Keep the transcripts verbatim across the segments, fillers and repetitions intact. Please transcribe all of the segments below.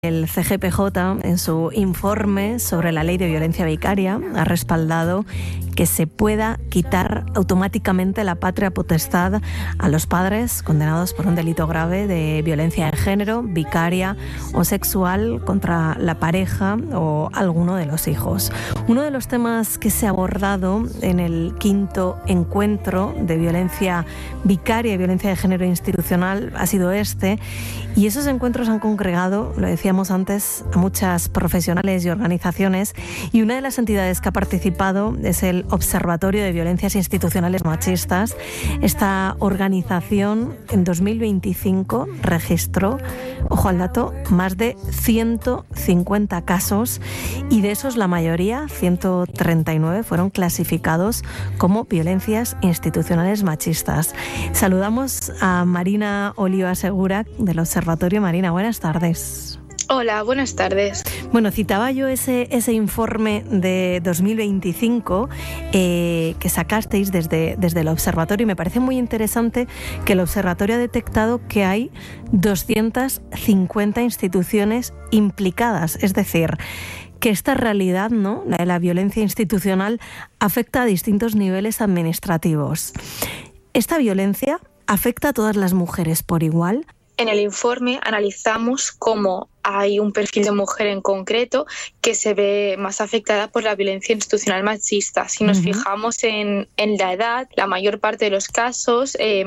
El C G P J, en su informe sobre la ley de violencia vicaria, ha respaldado que se pueda quitar automáticamente la patria potestad a los padres condenados por un delito grave de violencia de género, vicaria o sexual contra la pareja o alguno de los hijos. Uno de los temas que se ha abordado en el quinto encuentro de violencia vicaria y violencia de género institucional ha sido este, y esos encuentros han congregado, lo decíamos antes, a muchas profesionales y organizaciones, y una de las entidades que ha participado es el Observatorio de Violencias Institucionales Machistas. Esta organización en dos mil veinticinco registró, ojo al dato, más de ciento cincuenta casos, y de esos la mayoría, ciento treinta y nueve, fueron clasificados como violencias institucionales machistas. Saludamos a Marina Oliva Segura del Observatorio. Marina, buenas tardes. Hola, buenas tardes. Bueno, citaba yo ese, ese informe de dos mil veinticinco eh, que sacasteis desde, desde el observatorio, y me parece muy interesante que el observatorio ha detectado que hay doscientas cincuenta instituciones implicadas, es decir, que esta realidad, ¿no?, la de la violencia institucional, afecta a distintos niveles administrativos. ¿Esta violencia afecta a todas las mujeres por igual? En el informe analizamos cómo hay un perfil de mujer en concreto que se ve más afectada por la violencia institucional machista. Si nos uh-huh. fijamos en, en la edad, la mayor parte de los casos eh,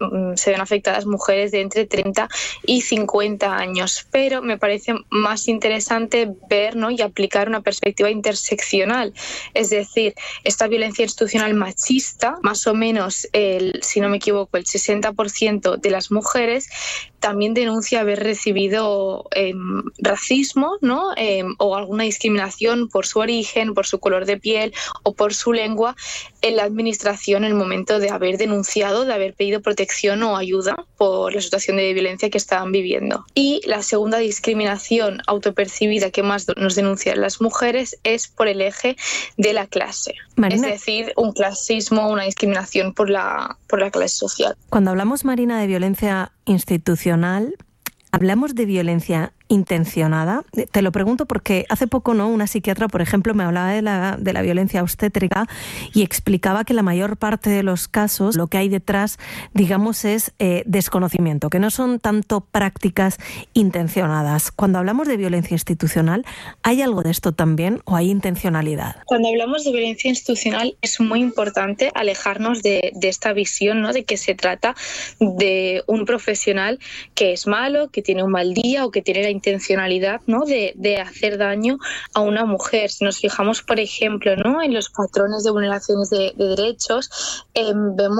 se ven afectadas mujeres de entre treinta y cincuenta años. Pero me parece más interesante ver, ¿no?, y aplicar una perspectiva interseccional. Es decir, esta violencia institucional machista, más o menos, el, si no me equivoco, el sesenta por ciento de las mujeres también denuncia haber recibido eh, racismo, ¿no?, eh, o alguna discriminación por su origen, por su color de piel o por su lengua en la administración en el momento de haber denunciado, de haber pedido protección o ayuda por la situación de violencia que estaban viviendo. Y la segunda discriminación autopercibida que más nos denuncian las mujeres es por el eje de la clase. Marina, es decir, un clasismo, una discriminación por la, por la clase social. Cuando hablamos, Marina, de violencia institucional, ¿hablamos de violencia intencionada? Te lo pregunto porque hace poco, ¿no?, una psiquiatra, por ejemplo, me hablaba de la, de la violencia obstétrica y explicaba que la mayor parte de los casos lo que hay detrás, digamos, es eh, desconocimiento, que no son tanto prácticas intencionadas. Cuando hablamos de violencia institucional, ¿hay algo de esto también o hay intencionalidad? Cuando hablamos de violencia institucional es muy importante alejarnos de, de esta visión, ¿no?, de que se trata de un profesional que es malo, que tiene un mal día o que tiene la intencionalidad, ¿no?, de, de hacer daño a una mujer. Si nos fijamos, por ejemplo, ¿no?, en los patrones de vulneraciones de, de derechos, eh,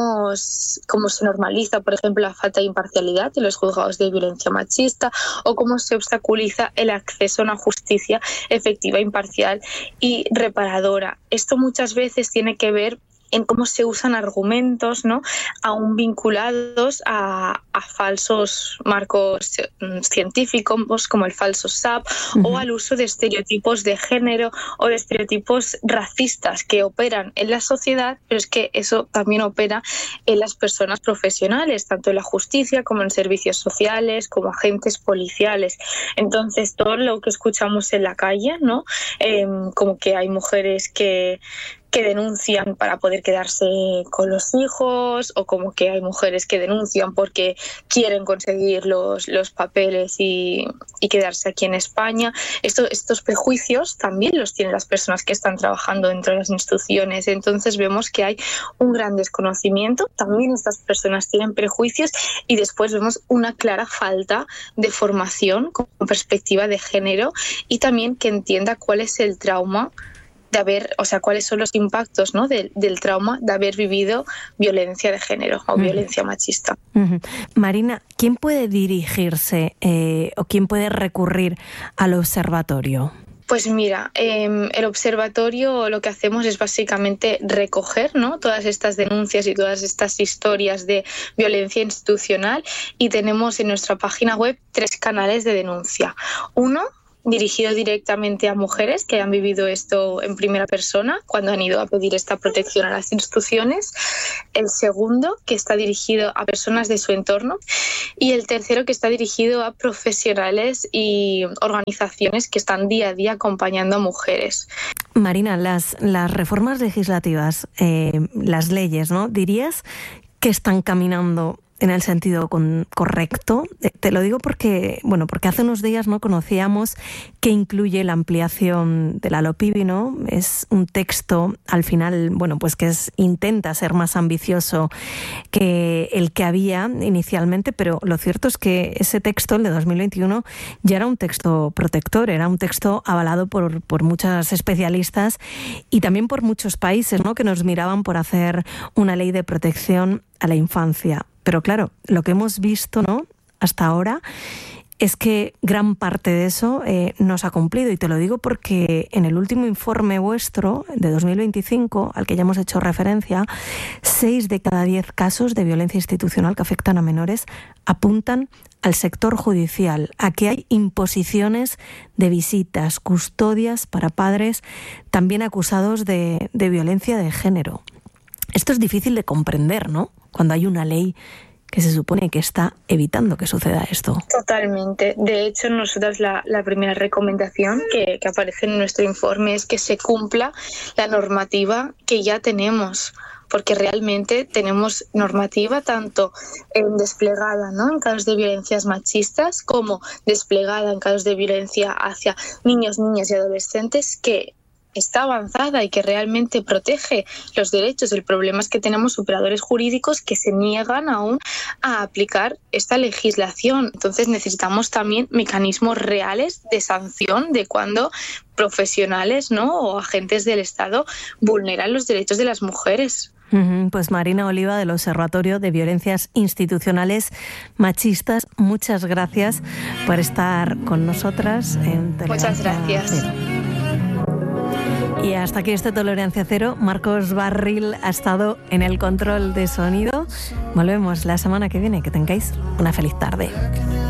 vemos cómo se normaliza, por ejemplo, la falta de imparcialidad en los juzgados de violencia machista, o cómo se obstaculiza el acceso a una justicia efectiva, imparcial y reparadora. Esto muchas veces tiene que ver en cómo se usan argumentos, ¿no?, aún vinculados a, a falsos marcos científicos como el falso S A P, uh-huh. o al uso de estereotipos de género o de estereotipos racistas que operan en la sociedad, pero es que eso también opera en las personas profesionales, tanto en la justicia como en servicios sociales, como agentes policiales. Entonces, todo lo que escuchamos en la calle, ¿no?, eh, como que hay mujeres que que denuncian para poder quedarse con los hijos, o como que hay mujeres que denuncian porque quieren conseguir los, los papeles y, y quedarse aquí en España. Esto, estos prejuicios también los tienen las personas que están trabajando dentro de las instituciones. Entonces vemos que hay un gran desconocimiento, también estas personas tienen prejuicios, y después vemos una clara falta de formación con perspectiva de género, y también que entienda cuál es el trauma de haber, o sea, cuáles son los impactos, ¿no?, del, del trauma de haber vivido violencia de género o uh-huh. violencia machista. Uh-huh. Marina, ¿quién puede dirigirse eh, o quién puede recurrir al observatorio? Pues mira, eh, el observatorio lo que hacemos es básicamente recoger, ¿no?, todas estas denuncias y todas estas historias de violencia institucional, y tenemos en nuestra página web tres canales de denuncia. Uno, dirigido directamente a mujeres que han vivido esto en primera persona cuando han ido a pedir esta protección a las instituciones. El segundo, que está dirigido a personas de su entorno. Y el tercero, que está dirigido a profesionales y organizaciones que están día a día acompañando a mujeres. Marina, las, las reformas legislativas, eh, las leyes, ¿no? ¿Dirías que están caminando en el sentido con, correcto? Te lo digo porque, bueno, porque hace unos días no conocíamos que incluye la ampliación de la LOPIBI, ¿no? Es un texto, al final, bueno, pues que es, intenta ser más ambicioso que el que había inicialmente, pero lo cierto es que ese texto, el de dos mil veintiuno, ya era un texto protector, era un texto avalado por, por muchas especialistas y también por muchos países, ¿no? Que nos miraban por hacer una ley de protección a la infancia. Pero claro, lo que hemos visto, ¿no?, hasta ahora es que gran parte de eso eh, no se ha cumplido. Y te lo digo porque en el último informe vuestro, de dos mil veinticinco, al que ya hemos hecho referencia, seis de cada diez casos de violencia institucional que afectan a menores apuntan al sector judicial, a que hay imposiciones de visitas, custodias para padres también acusados de, de violencia de género. Esto es difícil de comprender, ¿no?, cuando hay una ley que se supone que está evitando que suceda esto. Totalmente. De hecho, nosotros la, la primera recomendación que, que aparece en nuestro informe es que se cumpla la normativa que ya tenemos, porque realmente tenemos normativa tanto en desplegada, ¿no?, en casos de violencias machistas como desplegada en casos de violencia hacia niños, niñas y adolescentes, que está avanzada y que realmente protege los derechos. El problema es que tenemos operadores jurídicos que se niegan aún a aplicar esta legislación. Entonces necesitamos también mecanismos reales de sanción de cuando profesionales, ¿no?, o agentes del Estado vulneran los derechos de las mujeres. Pues Marina Oliva, del Observatorio de Violencias Institucionales Machistas, muchas gracias por estar con nosotras en Tolerancia Muchas gracias. Cero. Y hasta aquí este Tolerancia Cero. Marcos Barril ha estado en el control de sonido. Volvemos la semana que viene. Que tengáis una feliz tarde.